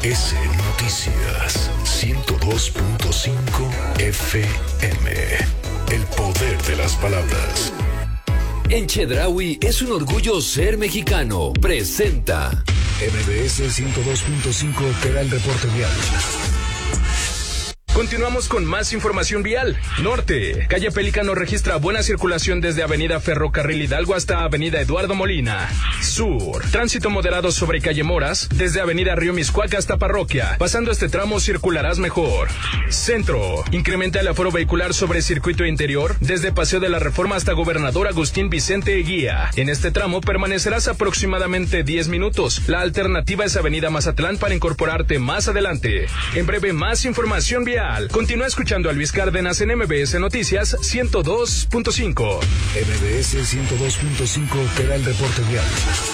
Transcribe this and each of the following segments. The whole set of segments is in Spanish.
MBS Noticias 102.5 FM. El poder de las palabras. En Chedraui es un orgullo ser mexicano. Presenta MBS 102.5 te da el reporte vial. Continuamos con más información vial. Norte, calle Pelícano registra buena circulación desde Avenida Ferrocarril Hidalgo hasta Avenida Eduardo Molina. Sur, tránsito moderado sobre calle Moras, desde Avenida Río Miscuac hasta Parroquia. Pasando este tramo circularás mejor. Centro, incrementa el aforo vehicular sobre circuito interior, desde Paseo de la Reforma hasta Gobernador Agustín Vicente Eguía. En este tramo permanecerás aproximadamente 10 minutos. La alternativa es Avenida Mazatlán para incorporarte más adelante. En breve, más información vial. Continúa escuchando a Luis Cárdenas en MBS Noticias 102.5. MBS 102.5 te da el reporte vial.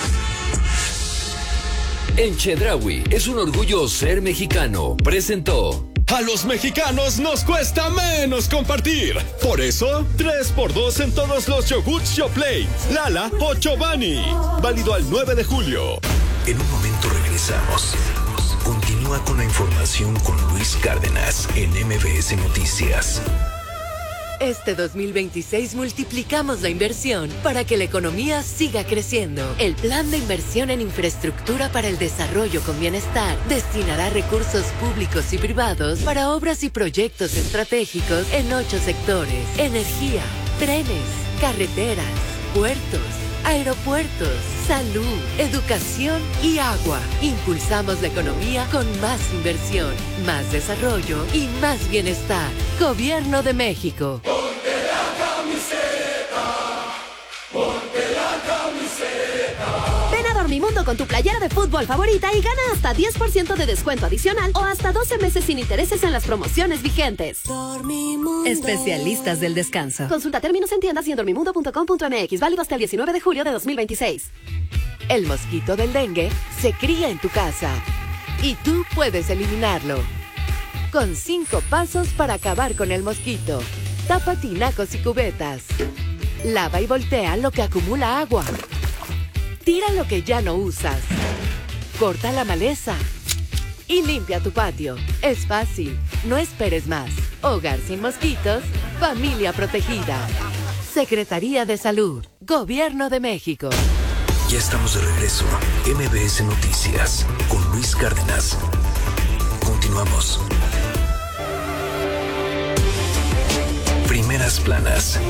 En Chedraui es un orgullo ser mexicano. Presentó. A los mexicanos nos cuesta menos compartir. Por eso, 3x2 en todos los yogurts Yoplait, Lala o Chobani. Válido al 9 de julio. En un momento regresamos. Continúa con la información con Luis Cárdenas en MBS Noticias. Este 2026 multiplicamos la inversión para que la economía siga creciendo. El Plan de Inversión en Infraestructura para el Desarrollo con Bienestar destinará recursos públicos y privados para obras y proyectos estratégicos en 8 sectores: energía, trenes, carreteras, puertos, aeropuertos, salud, educación y agua. Impulsamos la economía con más inversión, más desarrollo y más bienestar. Gobierno de México. Ponte la camiseta, ponte la camiseta. Ven a Dormimundo con tu playera de fútbol favorita y gana hasta 10% de descuento adicional o hasta 12 meses sin intereses en las promociones vigentes. Dormimundo. Especialistas del descanso. Consulta términos en tiendas y en dormimundo.com.mx. Válido hasta el 19 de julio de 2026. El mosquito del dengue se cría en tu casa y tú puedes eliminarlo. Con 5 pasos para acabar con el mosquito. Tapa tinacos y cubetas. Lava y voltea lo que acumula agua. Tira lo que ya no usas. Corta la maleza. Y limpia tu patio. Es fácil. No esperes más. Hogar sin mosquitos. Familia protegida. Secretaría de Salud. Gobierno de México. Ya estamos de regreso. MBS Noticias con Luis Cárdenas. Continuamos. Primeras planas.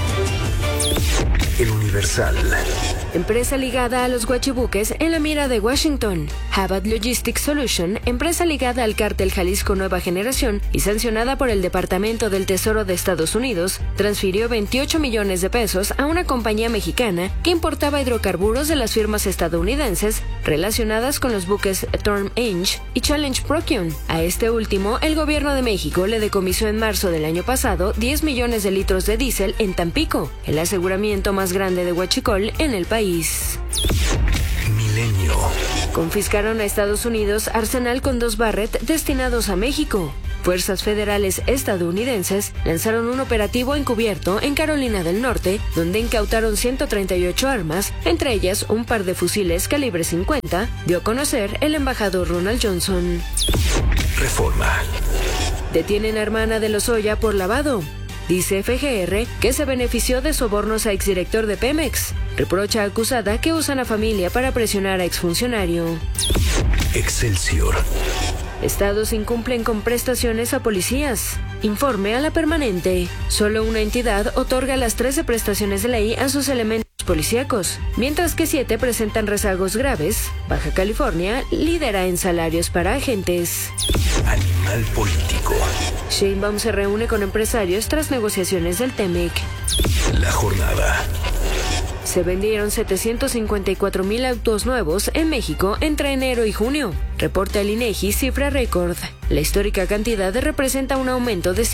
El Universal. Empresa ligada a los guachibuques en la mira de Washington. Habad Logistics Solution, empresa ligada al cártel Jalisco Nueva Generación y sancionada por el Departamento del Tesoro de Estados Unidos, transfirió 28 millones de pesos a una compañía mexicana que importaba hidrocarburos de las firmas estadounidenses relacionadas con los buques Storm Inch y Challenge Procune. A este último, el gobierno de México le decomisó en marzo del año pasado 10 millones de litros de diésel en Tampico, el aseguramiento más grande de huachicol en el país. Milenio. Confiscaron a Estados Unidos arsenal con 2 Barrett destinados a México. Fuerzas federales estadounidenses lanzaron un operativo encubierto en Carolina del Norte, donde incautaron 138 armas, entre ellas un par de fusiles calibre 50, dio a conocer el embajador Ronald Johnson. Reforma. Detienen a hermana de Lozoya por lavado. Dice FGR que se benefició de sobornos a exdirector de Pemex. Reprocha a acusada que usan a familia para presionar a exfuncionario. Excelsior. Estados incumplen con prestaciones a policías. Informe a la permanente. Solo una entidad otorga las 13 prestaciones de ley a sus elementos policíacos, mientras que 7 presentan rezagos graves. Baja California lidera en salarios para agentes. Animal político. Sheinbaum se reúne con empresarios tras negociaciones del TEMEC. La jornada. Se vendieron 754,000 autos nuevos en México entre enero y junio. Reporta el INEGI cifra récord. La histórica cantidad representa un aumento de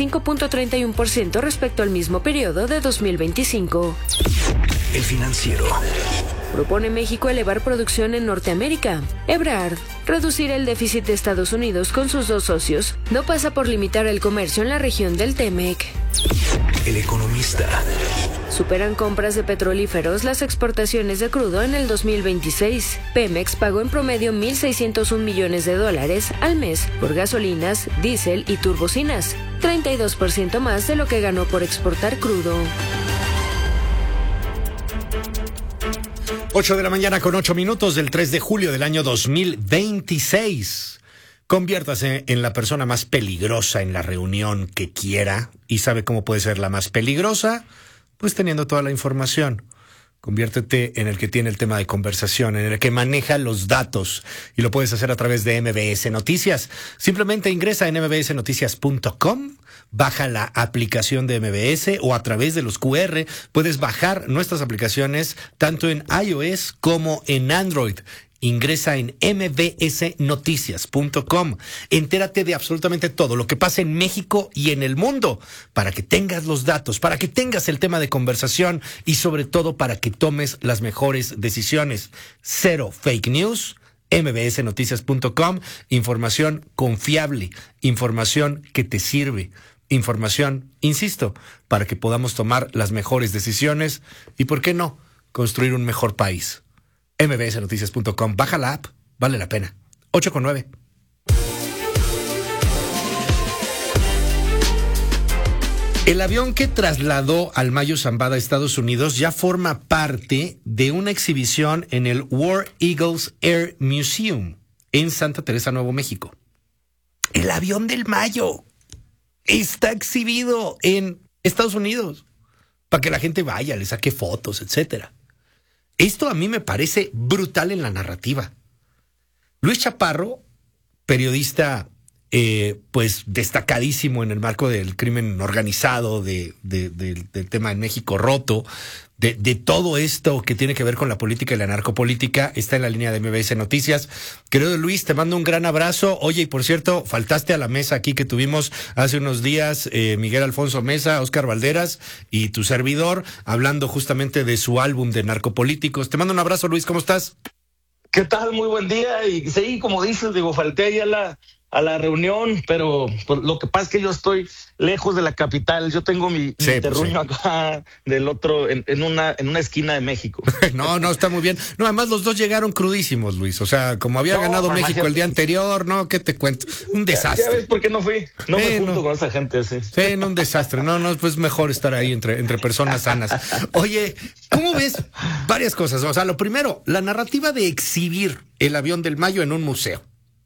5.31% respecto al mismo periodo de 2025. El Financiero. Propone México elevar producción en Norteamérica. Ebrard, reducir el déficit de Estados Unidos con sus dos socios no pasa por limitar el comercio en la región del TEMEC. El Economista. Superan compras de petrolíferos las exportaciones de crudo en el 2026. Pemex pagó en promedio $1,601 millones al mes por gasolinas, diésel y turbocinas, 32% más de lo que ganó por exportar crudo. 8 de la mañana con 8 minutos del 3 de julio del año 2026. Conviértase en la persona más peligrosa en la reunión que quiera. ¿Y sabe cómo puede ser la más peligrosa? Pues teniendo toda la información. Conviértete en el que tiene el tema de conversación, en el que maneja los datos. Y lo puedes hacer a través de MBS Noticias. Simplemente ingresa en mbsnoticias.com, baja la aplicación de MBS o a través de los QR puedes bajar nuestras aplicaciones tanto en iOS como en Android. Ingresa en mbsnoticias.com. Entérate de absolutamente todo lo que pasa en México y en el mundo para que tengas los datos, para que tengas el tema de conversación y sobre todo para que tomes las mejores decisiones. Cero fake news. mbsnoticias.com. Información confiable, información que te sirve, información, insisto, para que podamos tomar las mejores decisiones y, ¿por qué no?, construir un mejor país. mbsnoticias.com. Baja la app, vale la pena. 8:09. El avión que trasladó al Mayo Zambada a Estados Unidos ya forma parte de una exhibición en el War Eagles Air Museum en Santa Teresa, Nuevo México. El avión del Mayo está exhibido en Estados Unidos para que la gente vaya, le saque fotos, etcétera. Esto a mí me parece brutal en la narrativa. Luis Chaparro, periodista pues destacadísimo en el marco del crimen organizado, del tema en México roto, de todo esto que tiene que ver con la política y la narcopolítica, está en la línea de MBS Noticias. Querido Luis, te mando un gran abrazo. Oye, y por cierto, faltaste a la mesa aquí que tuvimos hace unos días, Miguel Alfonso Mesa, Óscar Valderas y tu servidor, hablando justamente de su álbum de narcopolíticos. Te mando un abrazo, Luis, ¿cómo estás? ¿Qué tal? Muy buen día. Y sí, como dices, digo, falté ahí a la reunión, pero pues, lo que pasa es que yo estoy lejos de la capital. Yo tengo mi terruño acá del otro, en una esquina de México. No, está muy bien. No, además los dos llegaron crudísimos, Luis. O sea, como había ganado México el día anterior, ¿no? ¿Qué te cuento? Un desastre. ¿Ya ves por qué no fui? No me junto con esa gente, sí. Sí, no, un desastre. No, pues mejor estar ahí entre personas sanas. Oye, ¿cómo ves? Varias cosas. O sea, lo primero, la narrativa de exhibir el avión del Mayo en un museo.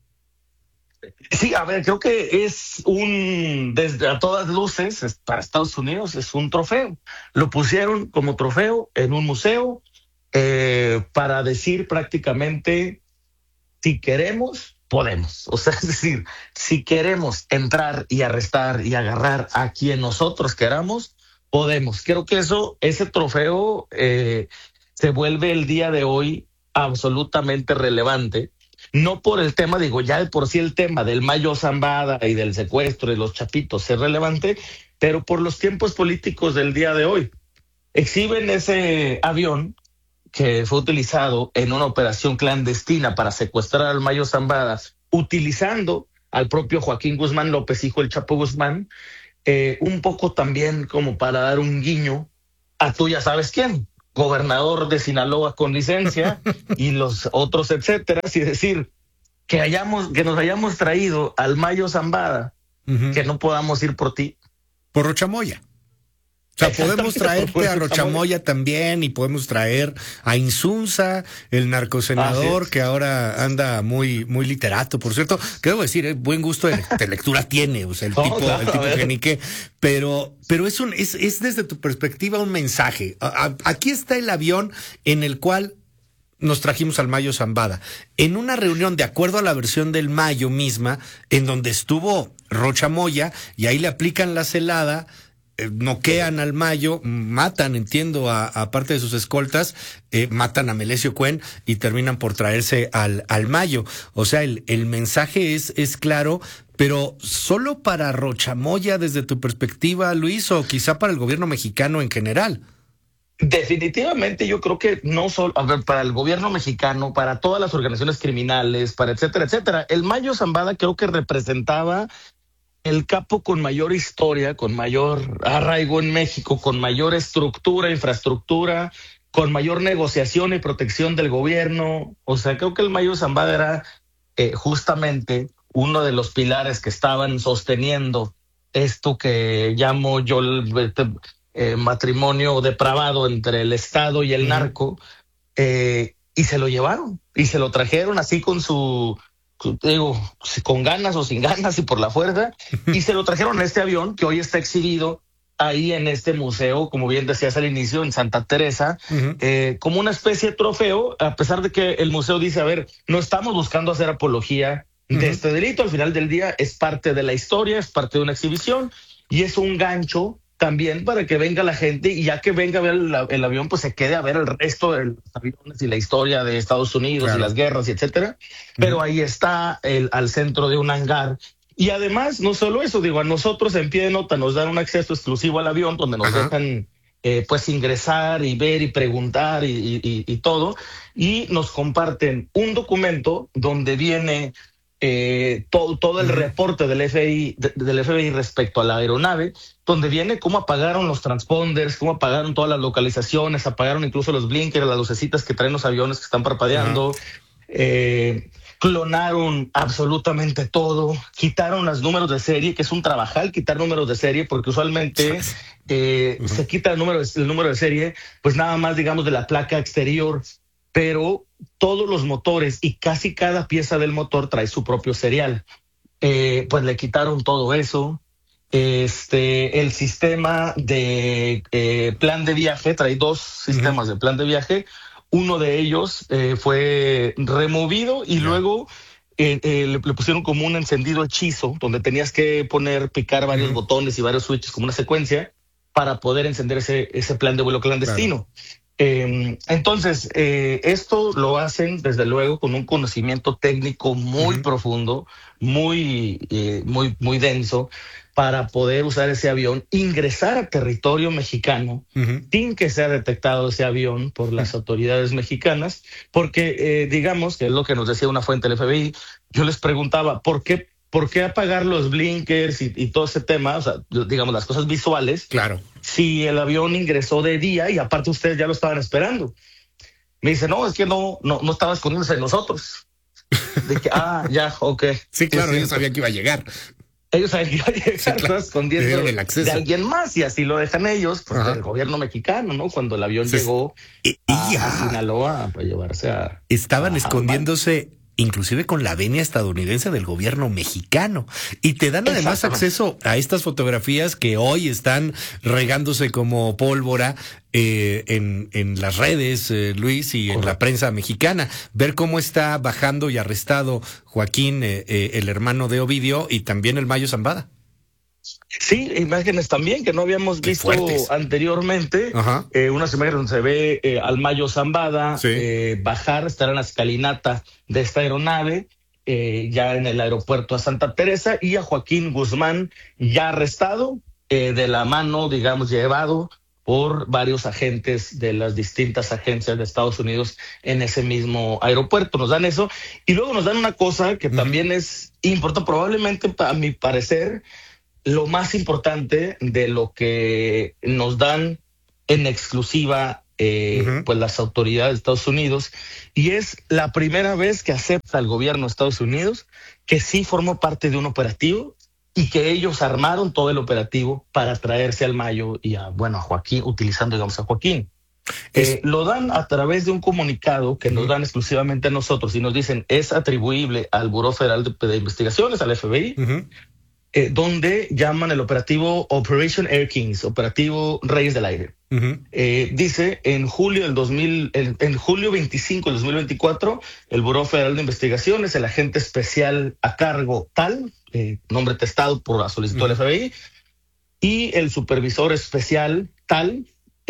Sí, a ver, creo que es desde a todas luces, para Estados Unidos, es un trofeo. Lo pusieron como trofeo en un museo para decir prácticamente, si queremos, podemos. O sea, es decir, si queremos entrar y arrestar y agarrar a quien nosotros queramos, podemos. Creo que ese trofeo se vuelve el día de hoy absolutamente relevante. No por el tema, digo, ya de por sí el tema del Mayo Zambada y del secuestro de los chapitos es relevante, pero por los tiempos políticos del día de hoy. Exhiben ese avión que fue utilizado en una operación clandestina para secuestrar al Mayo Zambada, utilizando al propio Joaquín Guzmán López, hijo del Chapo Guzmán, un poco también como para dar un guiño a tú ya sabes quién. Gobernador de Sinaloa con licencia y los otros, etcétera, es decir, que nos hayamos traído al Mayo Zambada, que no podamos ir por ti. Por Rochamoya. O sea, podemos traerte a Rochamoya también y podemos traer a Insunza, el narcosenador que ahora anda muy literato, por cierto, que debo decir, buen gusto de lectura tiene, o sea, el tipo genique, pero es desde tu perspectiva un mensaje. Aquí está el avión en el cual nos trajimos al Mayo Zambada. En una reunión, de acuerdo a la versión del Mayo misma, en donde estuvo Rochamoya, y ahí le aplican la celada, noquean al Mayo, matan, entiendo, a parte de sus escoltas, matan a Melesio Cuen y terminan por traerse al Mayo. O sea, el mensaje es claro, pero ¿solo para Rochamoya desde tu perspectiva, Luis, o quizá para el gobierno mexicano en general? Definitivamente yo creo que no solo, a ver, para el gobierno mexicano, para todas las organizaciones criminales, para etcétera, etcétera, el Mayo Zambada creo que representaba el capo con mayor historia, con mayor arraigo en México, con mayor estructura, infraestructura, con mayor negociación y protección del gobierno. O sea, creo que el Mayo Zambada era justamente uno de los pilares que estaban sosteniendo esto que llamo yo matrimonio depravado entre el Estado y el narco, y se lo llevaron y se lo trajeron así con digo, con ganas o sin ganas y por la fuerza, y se lo trajeron en este avión que hoy está exhibido ahí en este museo, como bien decías al inicio, en Santa Teresa, como una especie de trofeo, a pesar de que el museo dice, a ver, no estamos buscando hacer apología de este delito, al final del día es parte de la historia, es parte de una exhibición, y es un gancho también para que venga la gente, y ya que venga a ver el avión, pues se quede a ver el resto de los aviones y la historia de Estados Unidos, claro, y las guerras y etcétera. Pero ahí está al centro de un hangar. Y además, no solo eso, digo, a nosotros en Pie de Nota nos dan un acceso exclusivo al avión donde nos dejan pues ingresar y ver y preguntar y todo. Y nos comparten un documento donde viene todo el reporte del FBI respecto a la aeronave, donde viene cómo apagaron los transponders, cómo apagaron todas las localizaciones, apagaron incluso los blinkers, las lucecitas que traen los aviones que están parpadeando, clonaron absolutamente todo, quitaron los números de serie, que es un trabajal quitar números de serie, porque usualmente se quita el número de serie, pues nada más digamos de la placa exterior, pero todos los motores y casi cada pieza del motor trae su propio serial. Pues le quitaron todo eso. El sistema de plan de viaje, trae dos sistemas de plan de viaje. Uno de ellos fue removido y luego le pusieron como un encendido hechizo, donde tenías que picar varios botones y varios switches como una secuencia para poder encender ese plan de vuelo clandestino. Claro. Entonces, esto lo hacen desde luego con un conocimiento técnico muy profundo, muy denso, para poder usar ese avión, ingresar a territorio mexicano sin que sea detectado ese avión por las autoridades mexicanas, porque digamos, que es lo que nos decía una fuente del FBI, yo les preguntaba, ¿por qué apagar los blinkers y todo ese tema? O sea, digamos, las cosas visuales. Claro. Si el avión ingresó de día y aparte ustedes ya lo estaban esperando. Me dice, no, es que no estaba escondiéndose de nosotros. De que, ya, ok. Sí, claro, ellos sabían que iba a llegar. Ellos sabían que iba a llegar, sí, claro, escondiendo de alguien más, y así lo dejan ellos, pues el gobierno mexicano, ¿no? Cuando el avión llegó a Sinaloa para llevarse a... Estaban escondiéndose inclusive con la venia estadounidense del gobierno mexicano. Y te dan además acceso a estas fotografías que hoy están regándose como pólvora en las redes, Luis, y en la prensa mexicana. Ver cómo está bajando y arrestado Joaquín, el hermano de Ovidio, y también el Mayo Zambada. Sí, imágenes también que no habíamos visto anteriormente. Unas imágenes donde se ve al Mayo Zambada bajar, estar en la escalinata de esta aeronave, ya en el aeropuerto a Santa Teresa, y a Joaquín Guzmán ya arrestado, de la mano, digamos, llevado por varios agentes de las distintas agencias de Estados Unidos en ese mismo aeropuerto. Nos dan eso y luego nos dan una cosa que también es importante, probablemente a mi parecer lo más importante de lo que nos dan en exclusiva pues las autoridades de Estados Unidos, y es la primera vez que acepta el gobierno de Estados Unidos que sí formó parte de un operativo y que ellos armaron todo el operativo para traerse al Mayo y a Joaquín, utilizando, digamos, a Joaquín. Lo dan a través de un comunicado que nos dan exclusivamente a nosotros y nos dicen es atribuible al Buró Federal de Investigaciones, al FBI, donde llaman el operativo Operation Air Kings, operativo Reyes del Aire. Dice, en julio 25 del 2024, el Buró Federal de Investigaciones, el agente especial a cargo tal, nombre testado por la solicitud del FBI, y el supervisor especial tal,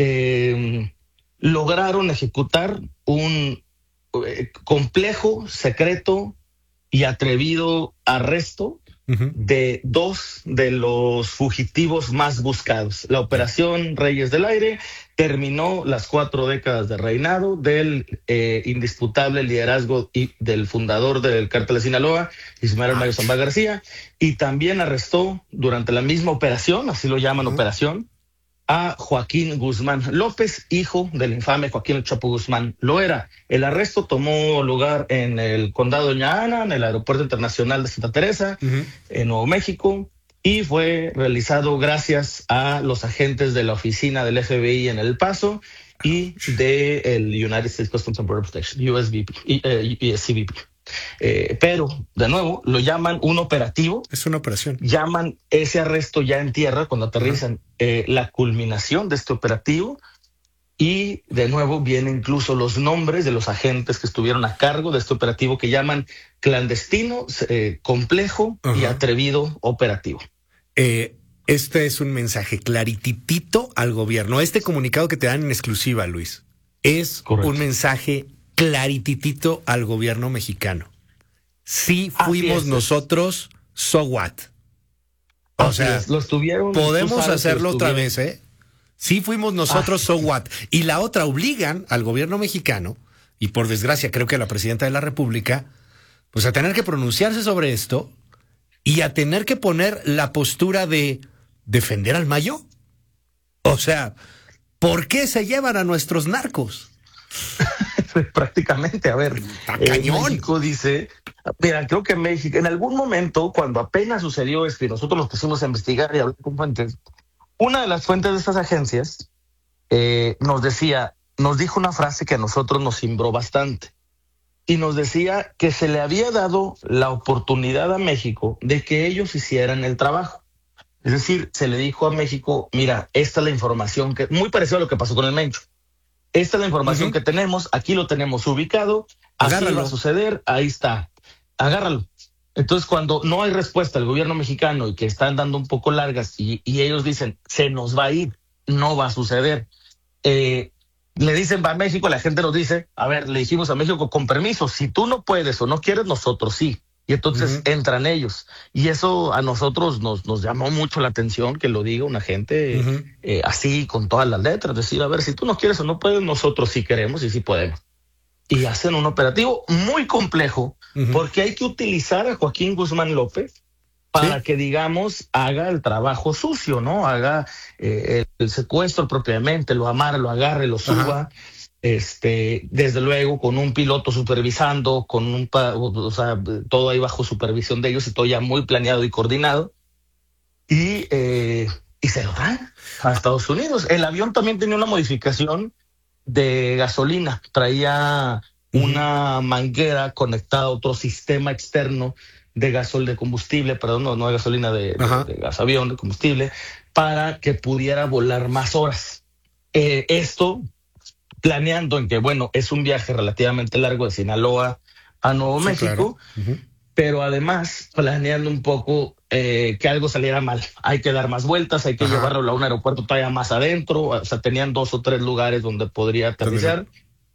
lograron ejecutar un complejo, secreto y atrevido arresto de 2 de los fugitivos más buscados. La Operación Reyes del Aire terminó las 4 décadas de reinado del indisputable liderazgo del fundador del Cártel de Sinaloa, Ismael Mayo Zambada García, y también arrestó durante la misma operación, así lo llaman operación, a Joaquín Guzmán López, hijo del infame Joaquín El Chapo Guzmán Loera. El arresto tomó lugar en el condado de Doña Ana, en el Aeropuerto Internacional de Santa Teresa, en Nuevo México, y fue realizado gracias a los agentes de la oficina del FBI en El Paso y del United States Customs and Border Protection, USVP, CBP. Pero, de nuevo, lo llaman un operativo. Es una operación. Llaman ese arresto ya en tierra, cuando aterrizan, la culminación de este operativo. Y, de nuevo, vienen incluso los nombres de los agentes que estuvieron a cargo de este operativo que llaman clandestino, complejo y atrevido operativo. Este es un mensaje clarititito al gobierno. Este comunicado que te dan en exclusiva, Luis, es un mensaje clarititito al gobierno mexicano. Si fuimos nosotros, so what? O sea, lo estuvieron, podemos hacerlo otra vez, ¿eh? Si fuimos nosotros, so what? Y la otra, obligan al gobierno mexicano, y por desgracia creo que a la presidenta de la República, pues a tener que pronunciarse sobre esto y a tener que poner la postura de defender al Mayo. O sea, ¿por qué se llevan a nuestros narcos? Prácticamente, a ver, México dice, mira, creo que México, en algún momento, cuando apenas sucedió esto y nosotros nos pusimos a investigar y hablar con fuentes, una de las fuentes de estas agencias nos dijo una frase que a nosotros nos cimbró bastante, y nos decía que se le había dado la oportunidad a México de que ellos hicieran el trabajo. Es decir, se le dijo a México, mira, esta es la información, que muy parecido a lo que pasó con el Mencho. Esta es la información que tenemos, aquí lo tenemos ubicado, así va a suceder, ahí está, agárralo. Entonces, cuando no hay respuesta del gobierno mexicano y que están dando un poco largas y ellos dicen, se nos va a ir, no va a suceder. Le dicen, va a México, la gente nos dice, a ver, le dijimos a México, con permiso, si tú no puedes o no quieres, nosotros sí. Y entonces entran ellos. Y eso a nosotros nos llamó mucho la atención, que lo diga una gente así, con todas las letras. Decir, a ver, si tú no quieres o no puedes, nosotros sí queremos y sí podemos. Y hacen un operativo muy complejo, porque hay que utilizar a Joaquín Guzmán López para que, digamos, haga el trabajo sucio, ¿no? Haga el secuestro propiamente, lo amarre, lo agarre, lo suba. Desde luego con un piloto supervisando, o sea, todo ahí bajo supervisión de ellos y todo ya muy planeado y coordinado, y se lo dan a Estados Unidos. El avión también tenía una modificación de gasolina, traía una manguera conectada a otro sistema externo de combustible, perdón, no de gasolina, de gas avión, de combustible, para que pudiera volar más horas. Esto planeando en que, bueno, es un viaje relativamente largo de Sinaloa a Nuevo México, claro. Pero además planeando un poco que algo saliera mal. Hay que dar más vueltas, hay que llevarlo a un aeropuerto todavía más adentro, o sea, tenían 2 o 3 lugares donde podría aterrizar.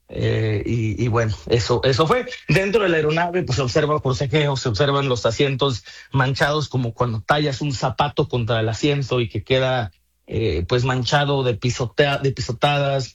Y bueno, eso fue. Dentro de la aeronave, pues se observa forcejeo, se observan los asientos manchados, como cuando tallas un zapato contra el asiento y que queda pues manchado de pisotadas.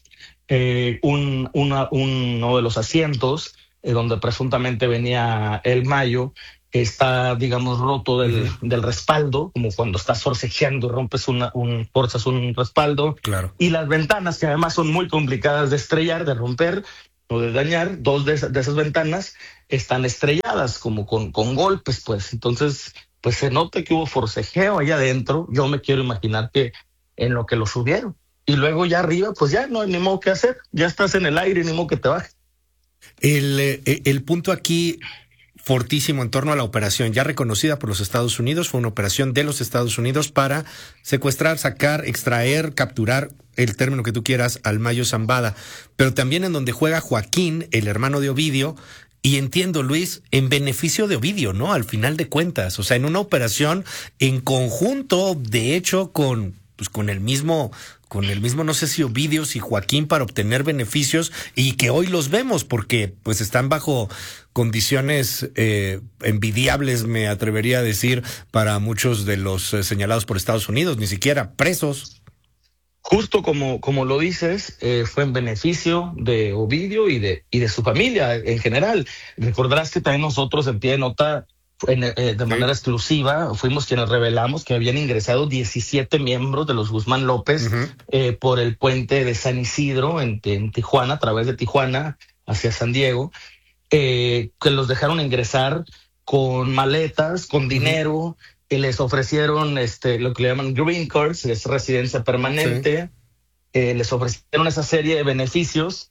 Uno de los asientos donde presuntamente venía el Mayo está, digamos, roto del respaldo, como cuando estás forcejeando y forzas un respaldo. Claro. Y las ventanas, que además son muy complicadas de estrellar, de romper o de dañar, 2 de esas ventanas están estrelladas como con golpes, pues. Entonces, pues se nota que hubo forcejeo allá adentro. Yo me quiero imaginar que en lo que lo subieron. Y luego ya arriba, pues ya no hay ni modo que hacer. Ya estás en el aire, ni modo que te bajes. El punto aquí fortísimo en torno a la operación, ya reconocida por los Estados Unidos, fue una operación de los Estados Unidos para secuestrar, sacar, extraer, capturar, el término que tú quieras, al Mayo Zambada. Pero también en donde juega Joaquín, el hermano de Ovidio, y entiendo, Luis, en beneficio de Ovidio, ¿no? Al final de cuentas, o sea, en una operación en conjunto, de hecho, con el mismo con el mismo, no sé si Ovidios y Joaquín, para obtener beneficios, y que hoy los vemos porque pues están bajo condiciones envidiables, me atrevería a decir, para muchos de los señalados por Estados Unidos, ni siquiera presos. Justo como lo dices, fue en beneficio de Ovidio y de su familia en general. Recordarás que también nosotros en pie de nota, de manera exclusiva, fuimos quienes revelamos que habían ingresado 17 miembros de los Guzmán López por el puente de San Isidro en Tijuana, a través de Tijuana hacia San Diego, que los dejaron ingresar con maletas, con dinero, y les ofrecieron lo que le llaman green cards, es residencia permanente, les ofrecieron esa serie de beneficios,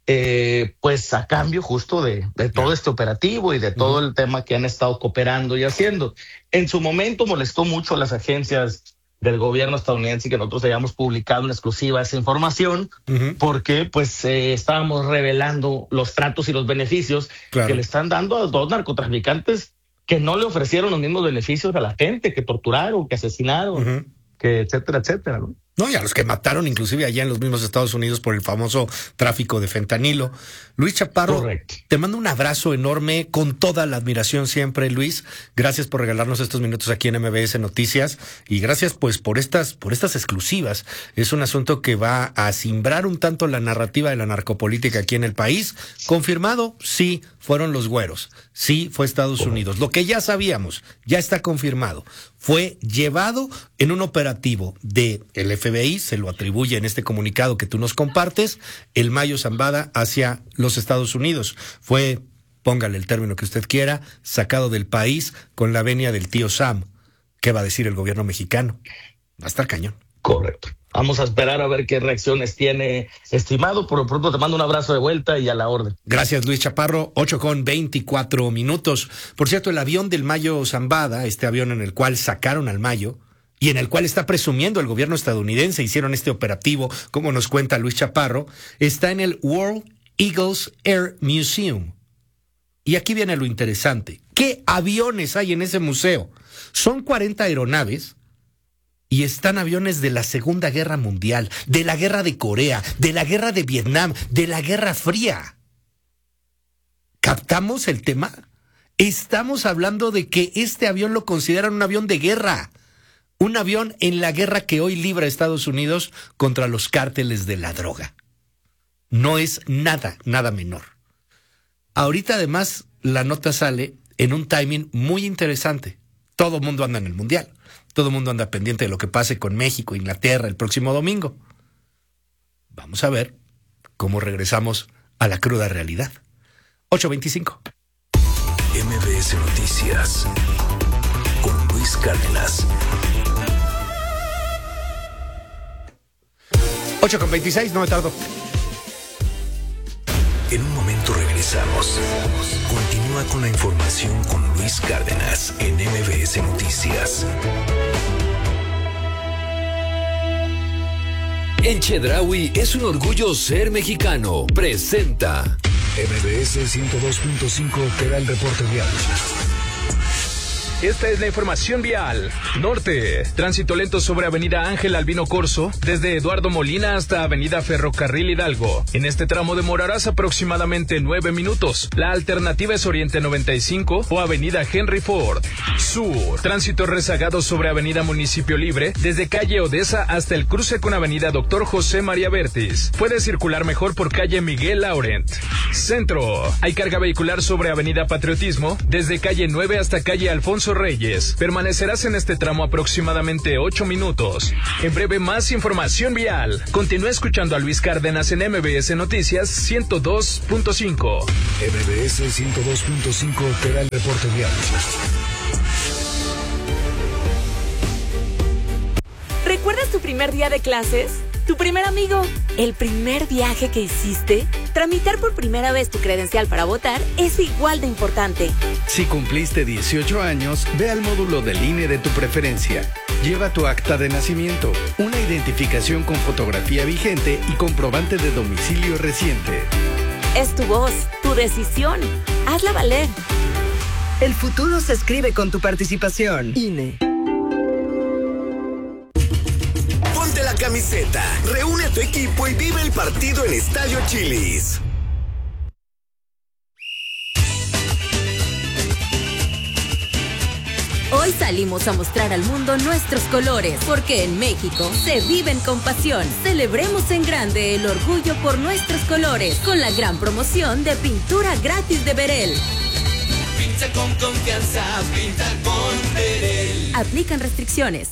pues a cambio justo de todo este operativo y de todo el tema que han estado cooperando y haciendo. En su momento molestó mucho a las agencias del gobierno estadounidense que nosotros hayamos publicado en exclusiva esa información, porque pues estábamos revelando los tratos y los beneficios que le están dando a dos narcotraficantes que no le ofrecieron los mismos beneficios a la gente, que torturaron, que asesinaron, que etcétera, etcétera, ¿no? No, y a los que mataron inclusive allá en los mismos Estados Unidos por el famoso tráfico de fentanilo. Luis Chaparro, correcto, te mando un abrazo enorme, con toda la admiración siempre, Luis. Gracias por regalarnos estos minutos aquí en MBS Noticias, y gracias pues por estas exclusivas. Es un asunto que va a simbrar un tanto la narrativa de la narcopolítica aquí en el país. Confirmado, sí, fueron los güeros, sí, fue Estados Unidos. Lo que ya sabíamos, ya está confirmado. Fue llevado en un operativo del FBI, se lo atribuye en este comunicado que tú nos compartes, el Mayo Zambada hacia los Estados Unidos. Fue, póngale el término que usted quiera, sacado del país con la venia del tío Sam. ¿Qué va a decir el gobierno mexicano? Va a estar cañón. Correcto. Vamos a esperar a ver qué reacciones tiene, estimado. Por lo pronto te mando un abrazo de vuelta y a la orden. Gracias, Luis Chaparro. 8:24. Por cierto, el avión del Mayo Zambada, este avión en el cual sacaron al Mayo y en el cual está presumiendo el gobierno estadounidense, hicieron este operativo, como nos cuenta Luis Chaparro, está en el World Eagles Air Museum. Y aquí viene lo interesante. ¿Qué aviones hay en ese museo? Son 40 aeronaves. Y están aviones de la Segunda Guerra Mundial, de la Guerra de Corea, de la Guerra de Vietnam, de la Guerra Fría. ¿Captamos el tema? Estamos hablando de que este avión lo consideran un avión de guerra. Un avión en la guerra que hoy libra Estados Unidos contra los cárteles de la droga. No es nada menor. Ahorita además la nota sale en un timing muy interesante. Todo el mundo anda en el Mundial. Todo el mundo anda pendiente de lo que pase con México e Inglaterra el próximo domingo. Vamos a ver cómo regresamos a la cruda realidad. 8:25. MBS Noticias con Luis Cárdenas. 8:26, no me tardo. En un momento regresamos. Continúa con la información con Luis Cárdenas en MBS Noticias. En Chedraui es un orgullo ser mexicano. Presenta MBS 102.5 te da el reporte vial. Esta es la información vial. Norte, tránsito lento sobre Avenida Ángel Albino Corzo, desde Eduardo Molina hasta Avenida Ferrocarril Hidalgo. En este tramo demorarás aproximadamente 9 minutos. La alternativa es Oriente 95 o Avenida Henry Ford. Sur, tránsito rezagado sobre Avenida Municipio Libre, desde calle Odessa hasta el cruce con Avenida Dr. José María Vértiz. Puedes circular mejor por calle Miguel Laurent. Centro, hay carga vehicular sobre Avenida Patriotismo, desde calle 9 hasta calle Alfonso Reyes. Permanecerás en este tramo aproximadamente 8 minutos. En breve, más información vial. Continúa escuchando a Luis Cárdenas en MBS Noticias 102.5. MBS 102.5 te da el reporte vial. ¿Recuerdas tu primer día de clases? ¿Tu primer amigo? ¿El primer viaje que hiciste? Tramitar por primera vez tu credencial para votar es igual de importante. Si cumpliste 18 años, ve al módulo del INE de tu preferencia. Lleva tu acta de nacimiento, una identificación con fotografía vigente y comprobante de domicilio reciente. Es tu voz, tu decisión. Hazla valer. El futuro se escribe con tu participación. INE. Ponte la camiseta camiseta. Reúne a tu equipo y vive el partido en Estadio Chili's. Hoy salimos a mostrar al mundo nuestros colores, porque en México se viven con pasión. Celebremos en grande el orgullo por nuestros colores, con la gran promoción de pintura gratis de Berel. Pinta con confianza, pinta con Berel. Aplican restricciones.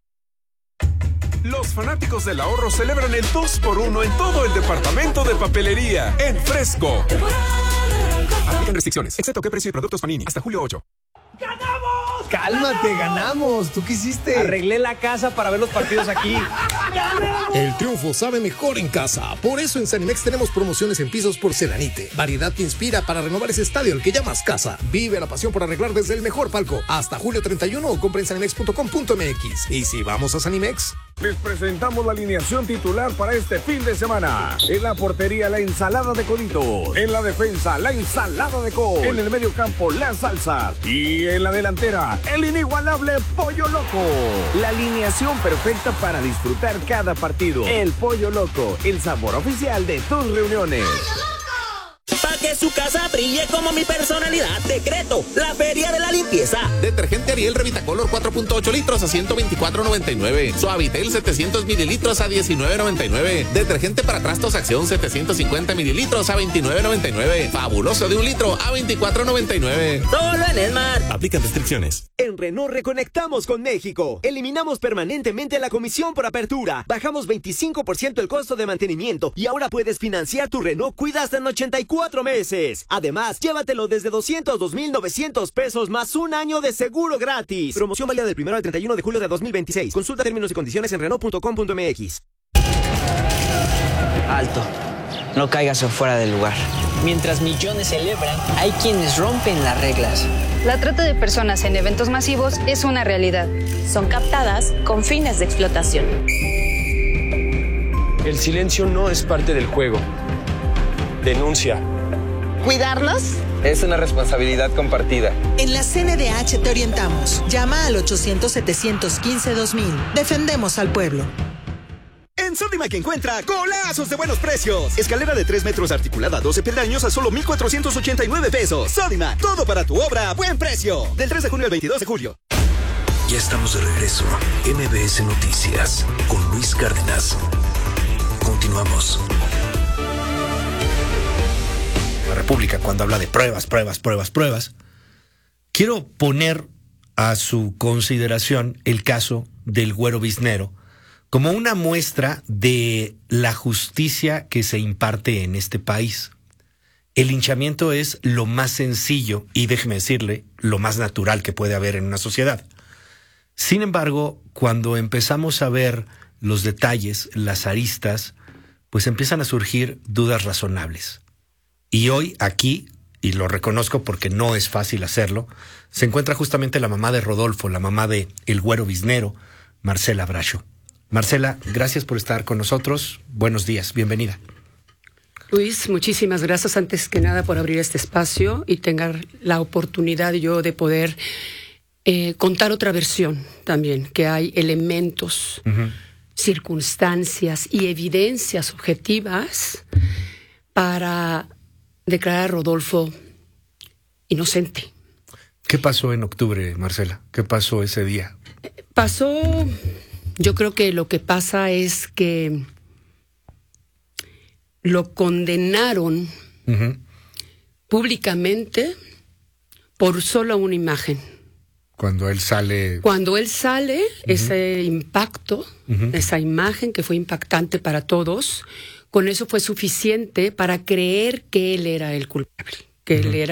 Los fanáticos del ahorro celebran el 2x1 en todo el departamento de papelería, en Fresco. Aplican restricciones, excepto qué precio y productos Panini, hasta julio 8. Cálmate, ganamos. ¿Tú qué hiciste? Arreglé la casa para ver los partidos aquí. El triunfo sabe mejor en casa. Por eso en Sanimex tenemos promociones en pisos porcelanite. Variedad que inspira para renovar ese estadio al que llamas casa. Vive la pasión por arreglar desde el mejor palco. Hasta julio 31 o compra en sanimex.com.mx. Y si vamos a Sanimex... Les presentamos la alineación titular para este fin de semana. En la portería, la ensalada de coditos. En la defensa, la ensalada de col. En el medio campo, la salsa. Y en la delantera, el inigualable Pollo Loco. La alineación perfecta para disfrutar cada partido. El Pollo Loco, el sabor oficial de tus reuniones. Para que su casa brille como mi personalidad, decreto la Feria de la Limpieza. Detergente Ariel Revitacolor 4.8 litros a $124.99. Suavitel 700 mililitros a $19.99. Detergente para trastos Acción 750 mililitros a $29.99. Fabuloso de 1 litro a $24.99. Solo en Esmart. Aplican restricciones. En Renault reconectamos con México. Eliminamos permanentemente la comisión por apertura. Bajamos 25% el costo de mantenimiento y ahora puedes financiar tu Renault Cuida hasta en 84 meses. Además, llévatelo desde 202,900 pesos más un año de seguro gratis. Promoción válida del 1 al 31 de julio de 2026. Consulta términos y condiciones en Renault.com.mx. Alto. No caigas fuera del lugar. Mientras millones celebran, hay quienes rompen las reglas. La trata de personas en eventos masivos es una realidad. Son captadas con fines de explotación. El silencio no es parte del juego. Denuncia. ¿Cuidarlos? Es una responsabilidad compartida. En la CNDH te orientamos. Llama al 800-715-2000. Defendemos al pueblo. En Sodimac encuentra golazos de buenos precios. Escalera de 3 metros articulada 12 peldaños a solo 1,489 pesos. Sodimac, todo para tu obra a buen precio. Del 3 de junio al 22 de julio. Ya estamos de regreso. MBS Noticias con Luis Cárdenas. Continuamos. La República, cuando habla de pruebas, quiero poner a su consideración el caso del Güero Biznero como una muestra de la justicia que se imparte en este país. El linchamiento es lo más sencillo y, déjeme decirle, lo más natural que puede haber en una sociedad. Sin embargo, cuando empezamos a ver los detalles, las aristas, pues empiezan a surgir dudas razonables. Y hoy aquí, y lo reconozco porque no es fácil hacerlo, se encuentra justamente la mamá de Rodolfo, la mamá de El Güero Biznero, Marcela Bracho. Marcela, gracias por estar con nosotros. Buenos días, bienvenida. Luis, muchísimas gracias antes que nada por abrir este espacio y tener la oportunidad yo de poder contar otra versión también, que hay elementos, circunstancias y evidencias objetivas para declarar a Rodolfo inocente. ¿Qué pasó en octubre, Marcela? ¿Qué pasó ese día? Yo creo que lo que pasa es que lo condenaron públicamente por solo una imagen. Cuando él sale, ese impacto, esa imagen que fue impactante para todos, con eso fue suficiente para creer que él era el culpable, que él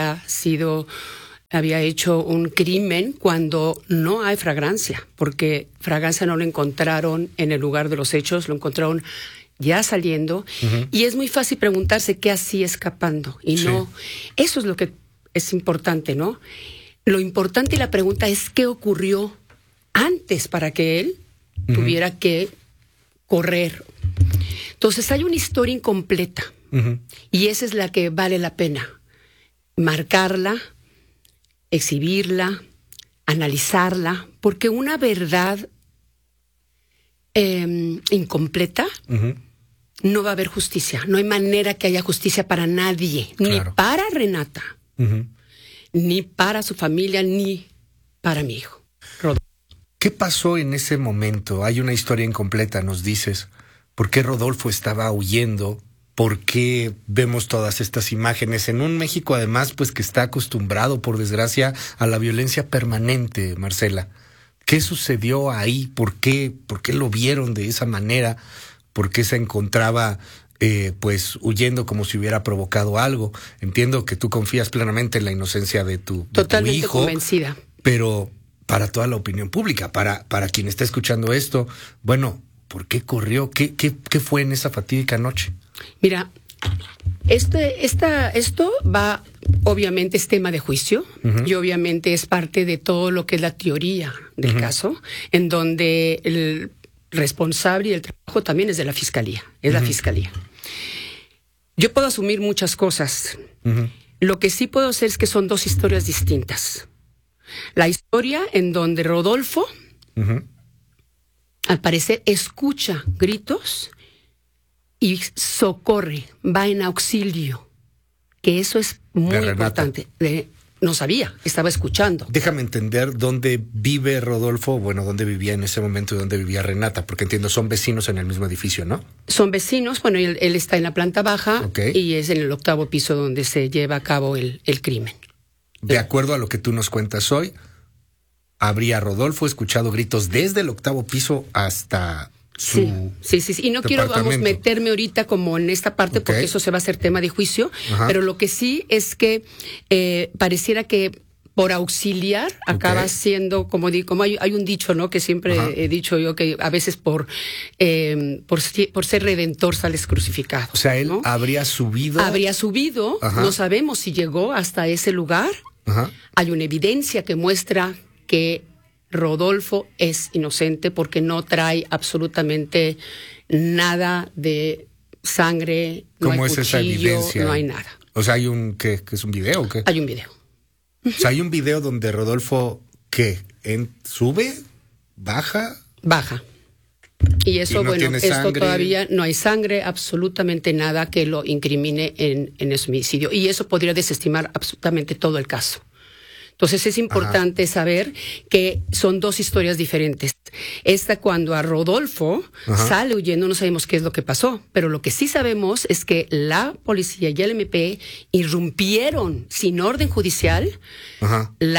había hecho un crimen cuando no hay fragancia, porque fragancia no lo encontraron en el lugar de los hechos, lo encontraron ya saliendo, y es muy fácil preguntarse qué hacía escapando, y no, eso es lo que es importante, ¿no? Lo importante y la pregunta es qué ocurrió antes para que él tuviera que correr. Entonces hay una historia incompleta, y esa es la que vale la pena marcarla, exhibirla, analizarla, porque una verdad incompleta, no va a haber justicia. No hay manera que haya justicia para nadie, claro. Ni para Renata, ni para su familia, ni para mi hijo. Rodolfo. ¿Qué pasó en ese momento? Hay una historia incompleta, nos dices. ¿Por qué Rodolfo estaba huyendo? ¿Por qué vemos todas estas imágenes en un México, además, pues que está acostumbrado, por desgracia, a la violencia permanente, Marcela? ¿Qué sucedió ahí? ¿Por qué lo vieron de esa manera? ¿Por qué se encontraba pues huyendo como si hubiera provocado algo? Entiendo que tú confías plenamente en la inocencia de tu hijo. Totalmente convencida. Pero para toda la opinión pública, para quien está escuchando esto, bueno, ¿por qué corrió? ¿Qué fue en esa fatídica noche? Mira, esto va, obviamente es tema de juicio, y obviamente es parte de todo lo que es la teoría del caso, en donde el responsable y el trabajo también es de la fiscalía, la fiscalía. Yo puedo asumir muchas cosas. Lo que sí puedo hacer es que son dos historias distintas. La historia en donde Rodolfo, al parecer, escucha gritos y socorre, va en auxilio, que eso es muy importante. No sabía, estaba escuchando. Déjame entender dónde vive Rodolfo, bueno, dónde vivía en ese momento y dónde vivía Renata, porque entiendo, son vecinos en el mismo edificio, ¿no? Son vecinos, bueno, él está en la planta baja, y es en el 8º piso donde se lleva a cabo el crimen. De acuerdo a lo que tú nos cuentas hoy, habría Rodolfo escuchado gritos desde el 8º piso hasta su Sí. Y no quiero, meterme ahorita como en esta parte, porque eso se va a hacer tema de juicio, pero lo que sí es que pareciera que por auxiliar acaba siendo, como hay un dicho, ¿no? Que siempre he dicho yo, que a veces por ser redentor sales crucificado. O sea, él, ¿no? habría subido, no sabemos si llegó hasta ese lugar. Hay una evidencia que muestra que Rodolfo es inocente porque no trae absolutamente nada de sangre, no hay cuchillo, esa evidencia? No hay nada. O sea, hay ¿qué es un video o qué? Hay un video. O sea, hay un video donde Rodolfo, ¿sube? ¿Baja? Baja. Y eso, esto todavía no hay sangre, absolutamente nada que lo incrimine en ese homicidio. Y eso podría desestimar absolutamente todo el caso. Entonces es importante saber que son dos historias diferentes. Esta, cuando a Rodolfo sale huyendo, no sabemos qué es lo que pasó, pero lo que sí sabemos es que la policía y el MP irrumpieron sin orden judicial en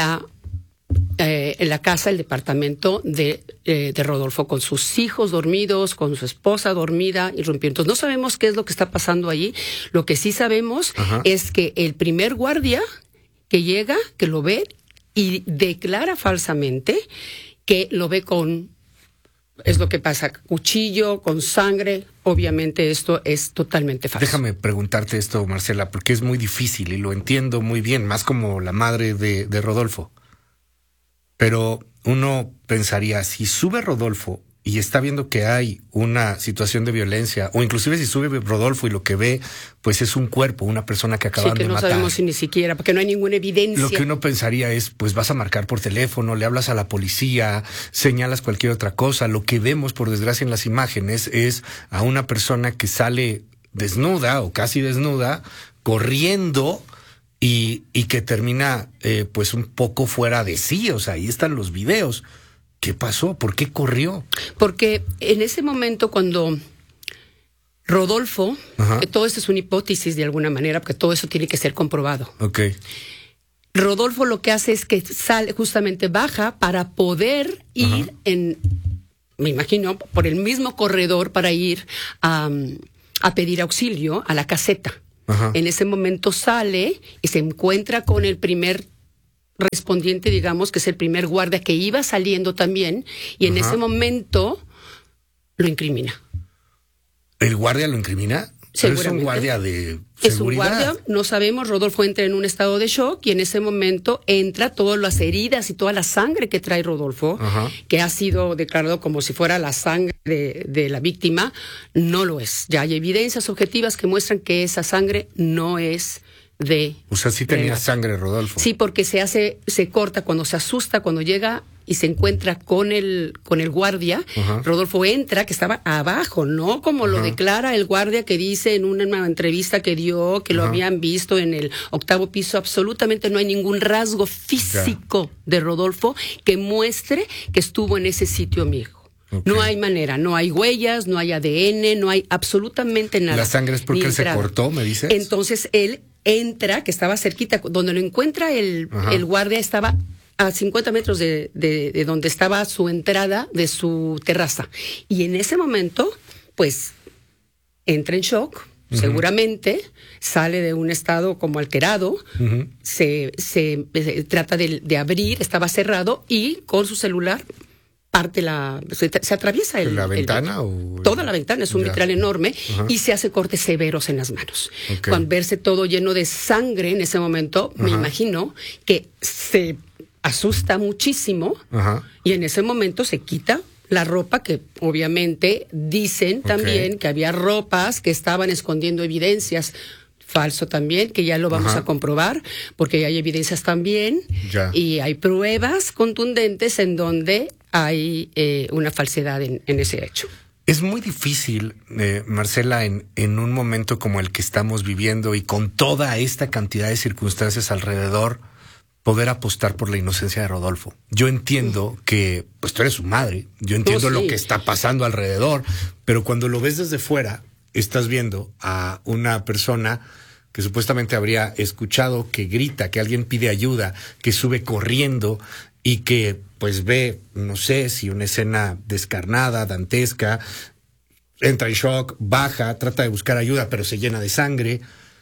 la casa, el departamento de Rodolfo, con sus hijos dormidos, con su esposa dormida, irrumpieron. Entonces no sabemos qué es lo que está pasando allí. Lo que sí sabemos es que el primer guardia que llega, que lo ve y declara falsamente que lo ve es lo que pasa, cuchillo, con sangre. Obviamente esto es totalmente falso. Déjame preguntarte esto, Marcela, porque es muy difícil y lo entiendo muy bien, más como la madre de Rodolfo. Pero uno pensaría, si sube Rodolfo y está viendo que hay una situación de violencia, o inclusive si sube Rodolfo y lo que ve, pues es un cuerpo, una persona que acaban de matar. Sí, que no sabemos si ni siquiera, porque no hay ninguna evidencia. Lo que uno pensaría es, pues vas a marcar por teléfono, le hablas a la policía, señalas cualquier otra cosa. Lo que vemos, por desgracia, en las imágenes es a una persona que sale desnuda o casi desnuda, corriendo y que termina pues un poco fuera de sí. O sea, ahí están los videos. ¿Qué pasó? ¿Por qué corrió? Porque en ese momento, cuando Rodolfo, todo esto es una hipótesis de alguna manera, porque todo eso tiene que ser comprobado. Rodolfo lo que hace es que sale, justamente baja para poder ir me imagino, por el mismo corredor para ir a pedir auxilio a la caseta. En ese momento sale y se encuentra con el primer respondiente, digamos, que es el primer guardia que iba saliendo también, y en ese momento lo incrimina. ¿El guardia lo incrimina? Pero es un guardia de seguridad. Es un guardia, no sabemos. Rodolfo entra en un estado de shock y en ese momento entra todas las heridas y toda la sangre que trae Rodolfo, que ha sido declarado como si fuera la sangre de la víctima. No lo es. Ya hay evidencias objetivas que muestran que esa sangre no es O sea, sí tenía sangre Rodolfo. Sí, porque se corta cuando se asusta, cuando llega y se encuentra con el guardia, Rodolfo entra, que estaba abajo, no como lo declara el guardia, que dice en una entrevista que dio que lo habían visto en el 8º piso. Absolutamente no hay ningún rasgo físico de Rodolfo que muestre que estuvo en ese sitio, amigo. No hay manera, no hay huellas, no hay ADN, no hay absolutamente nada. ¿La sangre es porque él se cortó, me dices? Entonces él entra, que estaba cerquita, donde lo encuentra el guardia, estaba a 50 metros de donde estaba su entrada de su terraza. Y en ese momento, pues, entra en shock, seguramente, sale de un estado como alterado, se trata de abrir, estaba cerrado, y con su celular se atraviesa ¿La ventana? Toda la ventana, es un vitral enorme, y se hace cortes severos en las manos. Cuando verse todo lleno de sangre en ese momento, me imagino que se asusta muchísimo, y en ese momento se quita la ropa, que obviamente dicen también que había ropas que estaban escondiendo evidencias. Falso también, que ya lo vamos a comprobar, porque hay evidencias también, y hay pruebas contundentes en donde hay una falsedad en ese hecho. Es muy difícil, Marcela, en un momento como el que estamos viviendo y con toda esta cantidad de circunstancias alrededor, poder apostar por la inocencia de Rodolfo. Yo entiendo que, pues tú eres su madre, yo entiendo lo que está pasando alrededor, pero cuando lo ves desde fuera, estás viendo a una persona que supuestamente habría escuchado que grita, que alguien pide ayuda, que sube corriendo y que pues ve, no sé si una escena descarnada, dantesca, entra en shock, baja, trata de buscar ayuda, pero se llena de sangre.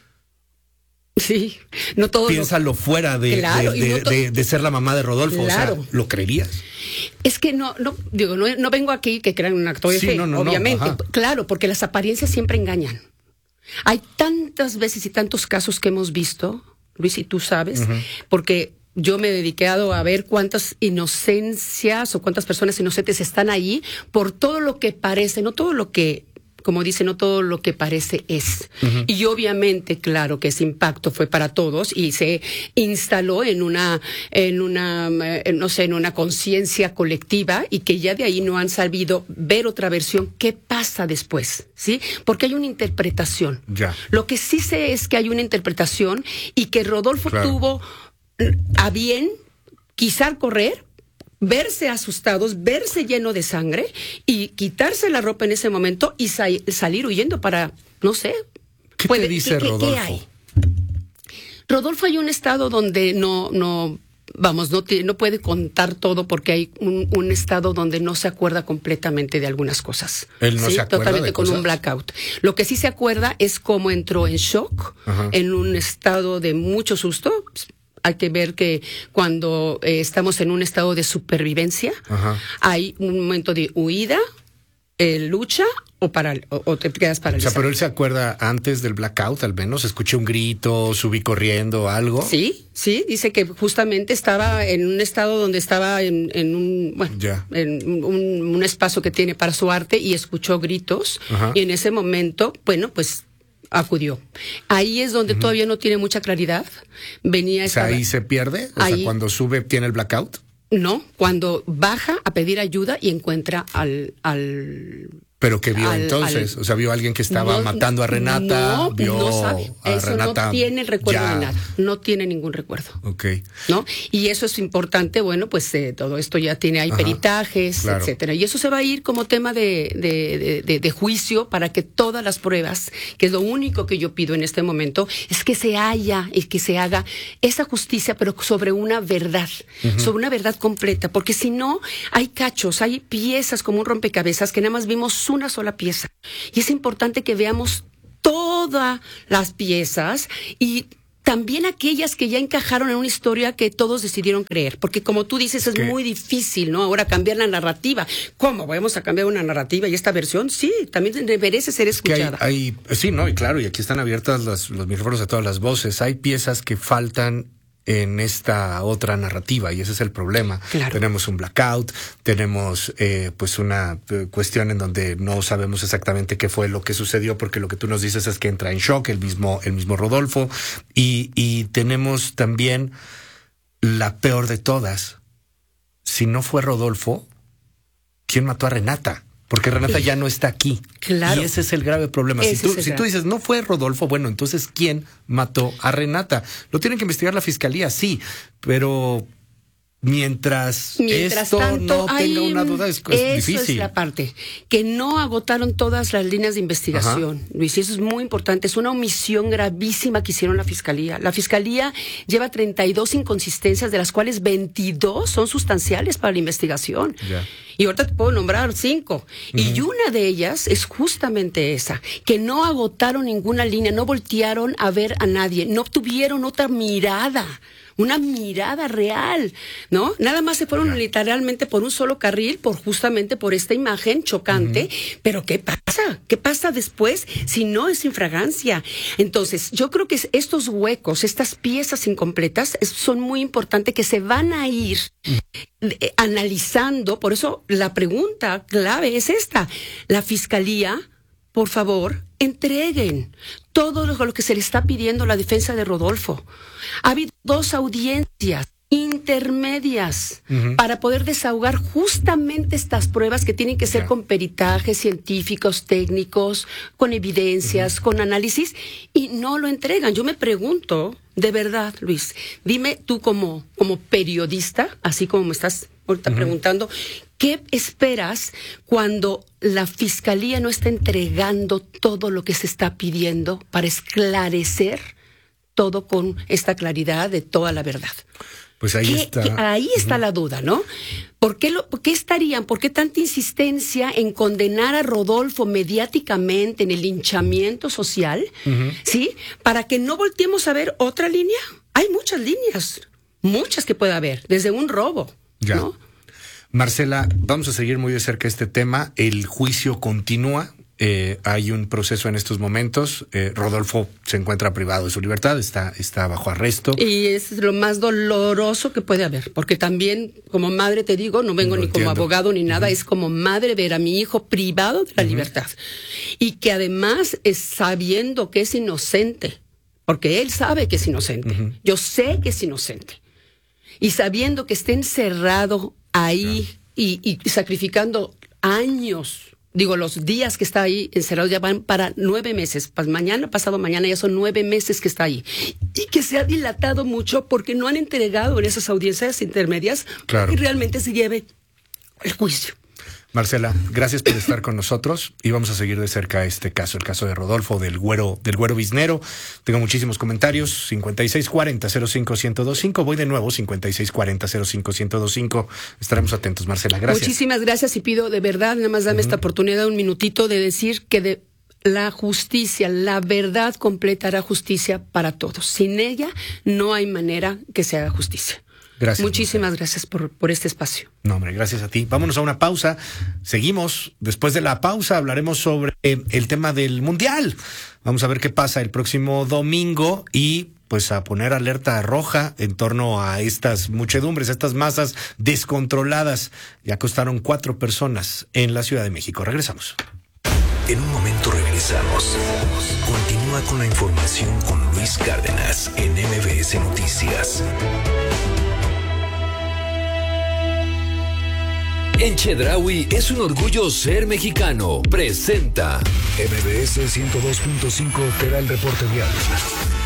Sí, no todo. Piénsalo fuera de ser la mamá de Rodolfo, claro. O sea, ¿lo creerías? Es que no vengo aquí que crean un acto de fe, obviamente. Claro, porque las apariencias siempre engañan. Hay tantas veces y tantos casos que hemos visto, Luis, y tú sabes, porque yo me he dedicado a ver cuántas inocencias o cuántas personas inocentes están ahí por todo lo que parece, no todo lo que, como dice, no todo lo que parece es. Y obviamente, claro, que ese impacto fue para todos y se instaló en una conciencia colectiva, y que ya de ahí no han sabido ver otra versión. ¿Qué pasa después? ¿Sí? Porque hay una interpretación. Lo que sí sé es que hay una interpretación, y que Rodolfo tuvo a bien quizá correr, verse asustados, verse lleno de sangre y quitarse la ropa en ese momento y salir huyendo para, no sé. ¿Qué te dice Rodolfo? ¿Qué hay? Rodolfo, hay un estado donde no puede contar todo, porque hay un estado donde no se acuerda completamente de algunas cosas. Él no se acuerda totalmente de con cosas. Un blackout. Lo que sí se acuerda es cómo entró en shock, en un estado de mucho susto. Hay que ver que cuando estamos en un estado de supervivencia, hay un momento de huida, lucha o te quedas paralizado. O sea, pero él se acuerda antes del blackout, al menos. Escuché un grito, subí corriendo, algo. Sí, dice que justamente estaba en un estado donde estaba en un espacio que tiene para su arte, y escuchó gritos, y en ese momento, pues acudió. Ahí es donde todavía no tiene mucha claridad. Ahí se pierde. O sea, cuando sube tiene el blackout. No, cuando baja a pedir ayuda y encuentra al ¿Pero qué vio entonces? O sea, ¿vio a alguien que estaba matando a Renata? No sabe. Eso Renata, no tiene el recuerdo de nada. No tiene ningún recuerdo. ¿No? Y eso es importante. Bueno, pues todo esto ya hay peritajes, etcétera. Y eso se va a ir como tema de juicio, para que todas las pruebas, que es lo único que yo pido en este momento, es que se haya y que se haga esa justicia, pero sobre una verdad, sobre una verdad completa. Porque si no, hay cachos, hay piezas como un rompecabezas que nada más vimos una sola pieza. Y es importante que veamos todas las piezas, y también aquellas que ya encajaron en una historia que todos decidieron creer. Porque como tú dices, es muy difícil, ¿no? Ahora cambiar la narrativa. ¿Cómo vamos a cambiar una narrativa? Y esta versión, sí, también merece ser escuchada. Sí, ¿no? Y claro, y aquí están abiertas los micrófonos a todas las voces. Hay piezas que faltan en esta otra narrativa, y ese es el problema. Tenemos un blackout, tenemos pues una cuestión en donde no sabemos exactamente qué fue lo que sucedió, porque lo que tú nos dices es que entra en shock el mismo Rodolfo, y tenemos también la peor de todas. si no fue Rodolfo, ¿quién mató a Renata? Porque Renata ya no está aquí. Claro. Y ese es el grave problema. Si tú dices, no fue Rodolfo, bueno, entonces, ¿quién mató a Renata? Lo tienen que investigar la fiscalía, sí, pero mientras esto tanto, no tenga una duda, es difícil. Eso es la parte, que no agotaron todas las líneas de investigación, Luis, y eso es muy importante. Es una omisión gravísima que hicieron la fiscalía. La fiscalía lleva 32 inconsistencias, de las cuales 22 son sustanciales para la investigación. Ya. Y ahorita te puedo nombrar 5. Y una de ellas es justamente esa, que no agotaron ninguna línea, no voltearon a ver a nadie, no tuvieron otra mirada. Una mirada real, ¿no? Nada más se fueron literalmente por un solo carril, justamente por esta imagen chocante. Pero ¿qué pasa? ¿Qué pasa después si no es infragancia? Entonces, yo creo que estos huecos, estas piezas incompletas, son muy importantes, que se van a ir analizando. Por eso la pregunta clave es esta. La fiscalía, por favor, entreguen todo lo que se le está pidiendo a la defensa de Rodolfo. Ha habido 2 audiencias intermedias para poder desahogar justamente estas pruebas que tienen que ser con peritajes científicos, técnicos, con evidencias, con análisis, y no lo entregan. Yo me pregunto, de verdad, Luis, dime tú como periodista, así como me estás ahorita preguntando, ¿qué esperas cuando la fiscalía no está entregando todo lo que se está pidiendo para esclarecer todo con esta claridad de toda la verdad? Pues ahí está. Ahí está la duda, ¿no? ¿Por qué tanta insistencia en condenar a Rodolfo mediáticamente en el linchamiento social? ¿Sí? Para que no volteemos a ver otra línea. Hay muchas líneas, muchas que puede haber, desde un robo, ya. ¿no? Marcela, vamos a seguir muy de cerca este tema. El juicio continúa. Hay un proceso en estos momentos. Rodolfo se encuentra privado de su libertad, está bajo arresto. Y es lo más doloroso que puede haber, porque también como madre, te digo, no vengo ni como abogado ni nada, es como madre ver a mi hijo privado de la libertad. Y que además es sabiendo que es inocente, porque él sabe que es inocente. Yo sé que es inocente. Y sabiendo que está encerrado ahí y sacrificando años. Digo, los días que está ahí encerrado ya van para 9 meses. Pasado mañana ya son 9 meses que está ahí. Y que se ha dilatado mucho porque no han entregado en esas audiencias intermedias que realmente se lleve el juicio. Marcela, gracias por estar con nosotros y vamos a seguir de cerca este caso, el caso de Rodolfo, del güero biznero. Tengo muchísimos comentarios, 5640-05-1025, voy de nuevo, 5640-05-1025. Estaremos atentos, Marcela, gracias. Muchísimas gracias y pido de verdad, nada más dame esta oportunidad, un minutito de decir que la justicia, la verdad completa hará justicia para todos. Sin ella no hay manera que se haga justicia. Gracias. Muchísimas gracias por este espacio. No, hombre, gracias a ti. Vámonos a una pausa. Seguimos. Después de la pausa hablaremos sobre el tema del Mundial. Vamos a ver qué pasa el próximo domingo y pues a poner alerta roja en torno a estas muchedumbres, a estas masas descontroladas. Ya acostaron 4 personas en la Ciudad de México. Regresamos. En un momento regresamos. Continúa con la información con Luis Cárdenas en MBS Noticias. En Chedraui es un orgullo ser mexicano. Presenta. MBS 102.5 te da el reporte vial.